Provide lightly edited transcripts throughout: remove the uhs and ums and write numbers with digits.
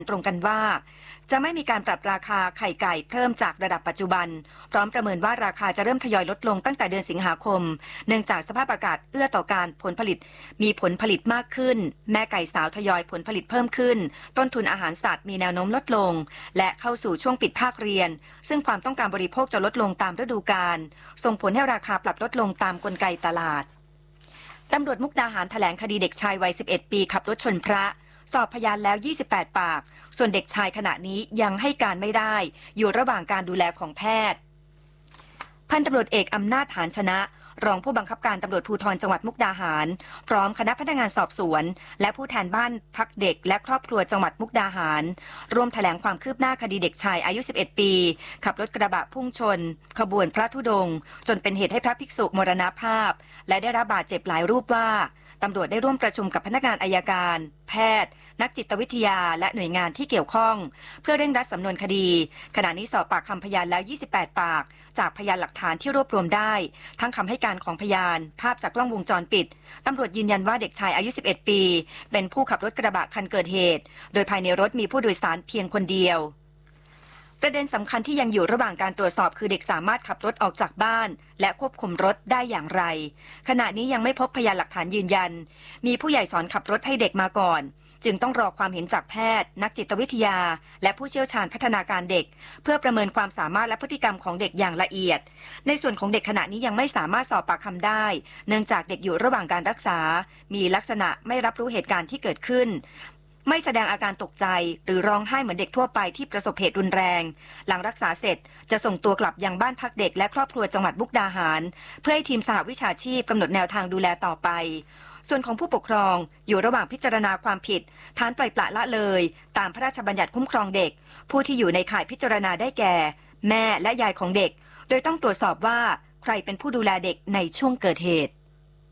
ตรงกันว่าจะไม่มีการปรับราคาไข่ไก่เพิ่มจากระดับปัจจุบันพร้อมประเมินว่าราคาจะเริ่มทยอยลดลงตั้งแต่เดือนสิงหาคมเนื่องจากสภาพอากาศเอื้อต่อการผลผลิตมีผลผลิตมากขึ้นแม่ไก่สาวทยอยผลผลิตเพิ่มขึ้นต้นทุนอาหารสัตว์มีแนวโน้มลดลงและเข้าสู่ช่วงปิดภาคเรียนซึ่งความต้องการบริโภคจะลดลงตามฤดูกาลส่งผลให้ราคาปรับลดลงตามกลไกตลาดตำรวจมุกดาหารแถลงคดีเด็กชายวัย11 ปีขับรถชนพระสอบพยานแล้ว28 ปากส่วนเด็กชายขณะนี้ยังให้การไม่ได้อยู่ระหว่างการดูแลของแพทย์พันตำรวจเอกอำนาจหานชนะรองผู้บังคับการตำรวจภูธรจังหวัดมุกดาหารพร้อมคณะพนักงานสอบสวนและผู้แทนบ้านพักเด็กและครอบครัวจังหวัดมุกดาหารร่วมแถลงความคืบหน้าคดีเด็กชายอายุ11 ปีขับรถกระบะพุ่งชนขบวนพระธุดงค์จนเป็นเหตุให้พระภิกษุมรณภาพและได้รับบาดเจ็บหลายรูปว่าตำรวจได้ร่วมประชุมกับพนักงานอัยการแพทย์นักจิตวิทยาและหน่วยงานที่เกี่ยวข้องเพื่อเร่งรัดสำนวนคดีขณะนี้สอบปากคำพยานแล้ว28 ปากจากพยานหลักฐานที่รวบรวมได้ทั้งคำให้การของพยานภาพจากกล้องวงจรปิดตำรวจยืนยันว่าเด็กชายอายุ11 ปีเป็นผู้ขับรถกระบะคันเกิดเหตุโดยภายในรถมีผู้โดยสารเพียงคนเดียวประเด็นสำคัญที่ยังอยู่ระหว่างการตรวจสอบคือเด็กสามารถขับรถออกจากบ้านและควบคุมรถได้อย่างไรขณะนี้ยังไม่พบพยานหลักฐานยืนยันมีผู้ใหญ่สอนขับรถให้เด็กมาก่อนจึงต้องรอความเห็นจากแพทย์นักจิตวิทยาและผู้เชี่ยวชาญพัฒนาการเด็กเพื่อประเมินความสามารถและพฤติกรรมของเด็กอย่างละเอียดในส่วนของเด็กขณะนี้ยังไม่สามารถสอบปากคำได้เนื่องจากเด็กอยู่ระหว่างการรักษามีลักษณะไม่รับรู้เหตุการณ์ที่เกิดขึ้นไม่แสดงอาการตกใจหรือร้องไห้เหมือนเด็กทั่วไปที่ประสบเหตุรุนแรงหลังรักษาเสร็จจะส่งตัวกลับยังบ้านพักเด็กและครอบครัวจังหวัดมุกดาหารเพื่อให้ทีมสหวิชาชีพกำหนดแนวทางดูแลต่อไปส่วนของผู้ปกครองอยู่ระหว่างพิจารณาความผิดฐานปล่อยปละละเลยตามพระราชบัญญัติคุ้มครองเด็กผู้ที่อยู่ในข่ายพิจารณาได้แก่แม่และยายของเด็กโดยต้องตรวจสอบว่าใครเป็นผู้ดูแลเด็กในช่วงเกิดเหตุ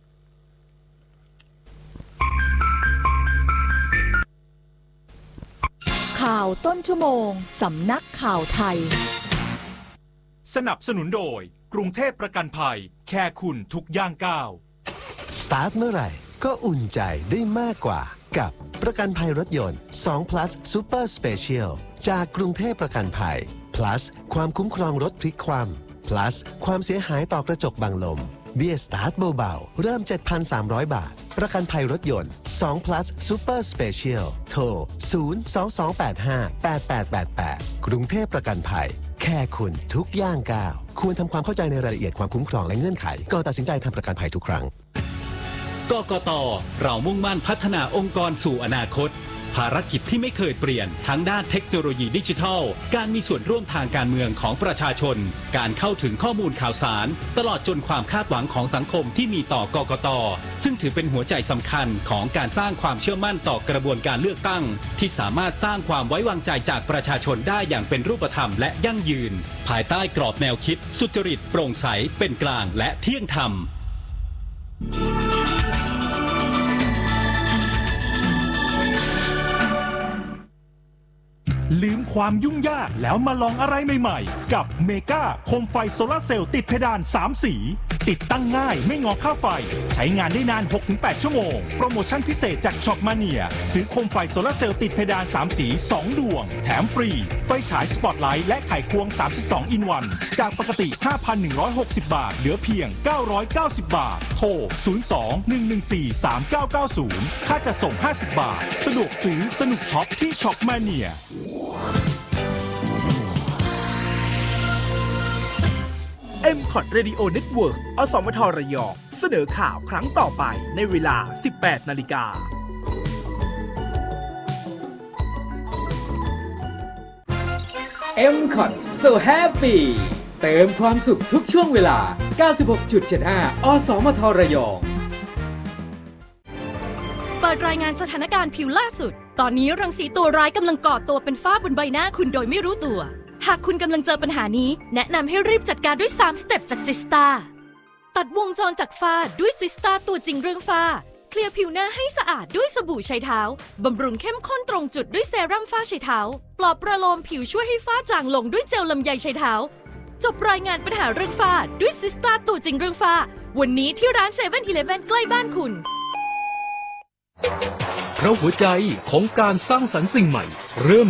ข่าวต้นชั่วโมงสำนักข่าวไทยสนับสนุนโดยกรุงเทพประกันภัยแค่คุณทุกย่างก้าวสตาร์ทเมื่อไหร่ก็อุ่นใจได้มากกว่ากับประกันภัยรถยนต์2 plus Super Special จากกรุงเทพประกันภัย plus ความคุ้มครองรถพลิกคว่ำ plus ความเสียหายต่อกระจกบังลมเบี้ยสตาร์ทเบาๆเริ่ม 7,300 บาทประกันภัยรถยนต์2 plus Super Special โทร 022858888 กรุงเทพประกันภัยแค่คุณทุกย่างก้าวควรทำความเข้าใจในรายละเอียดความคุ้มครองและเงื่อนไขก่อนตัดสินใจทำประกันภัยทุกครั้งกกต.เรามุ่งมั่นพัฒนาองค์กรสู่อนาคตภารกิจที่ไม่เคยเปลี่ยนทั้งด้านเทคโนโลยีดิจิทัลการมีส่วนร่วมทางการเมืองของประชาชนการเข้าถึงข้อมูลข่าวสารตลอดจนความคาดหวังของสังคมที่มีต่อกกต.ซึ่งถือเป็นหัวใจสำคัญของการสร้างความเชื่อมั่นต่อกระบวนการเลือกตั้งที่สามารถสร้างความไว้วางใจจากประชาชนได้อย่างเป็นรูปธรรมและยั่งยืนภายใต้กรอบแนวคิดสุจริตโปร่งใสเป็นกลางและเที่ยงธรรมลืมความยุ่งยากแล้วมาลองอะไรใหม่ๆกับเมกาโคมไฟโซลาร์เซลล์ติดเพดาน3สีติดตั้งง่ายไม่งอค่าไฟใช้งานได้นาน 6-8 ชั่วโมงโปรโมชั่นพิเศษจากช็อปมาเนียซื้อโคมไฟโซลาร์เซลล์ติดเพดาน3สี2ดวงแถมฟรีไฟฉายสปอตไลท์และไขควง32 อินวันจากปกติ 5,160 บาทเหลือเพียง990 บาทโทร 02-114-3990 ค่าจัดส่ง50 บาทสะดวกซื้อสนุกช็อปที่ช็อปมาเนีย M.Cod Radio Network อสมทระยองเสนอข่าวครั้งต่อไปในเวลา 18 นาฬิกา M.Cod So Happy เติมความสุขทุกช่วงเวลา 96.75 อสมทระยองเปิดรายงานสถานการณ์ผิวล่าสุดตอนนี้รังสีตัวร้ายกำลังก่อตัวเป็นฝ้าบนใบหน้าคุณโดยไม่รู้ตัวหากคุณกำลังเจอปัญหานี้แนะนำให้รีบจัดการด้วย3สเต็ปจากซิสตาตัดวงจรจากฝ้าด้วยซิสตาตัวจริงเรื่องฝ้าเคลียร์ผิวหน้าให้สะอาดด้วยสบู่ไชเท้าบำรุงเข้มข้นตรงจุดด้วยเซรั่มฝ้าไชเท้าปลอบประโลมผิวช่วยให้ฝ้าจางลงด้วยเจลลำไยไชเท้าจบรายงานปัญหาเรื่องฝ้าด้วยซิสตาตัวจริงเรื่องฝ้าวันนี้ที่ร้าน 7-Eleven ใกล้บ้านคุณเพราะหัวใจของการสร้างสรรค์สิ่งใหม่เริ่ม